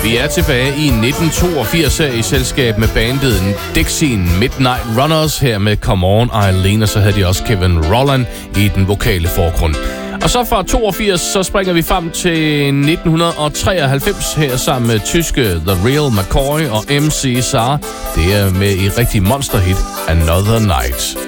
Vi er tilbage i 1982 i selskab med bandet Dixie Midnight Runners her med Come On Eileen, og så havde de også Kevin Rowland i den vokale forgrund. Og så fra 82, så springer vi frem til 1993 her sammen med tyske The Real McCoy og MC Sar. Det er med i rigtig monsterhit Another Night.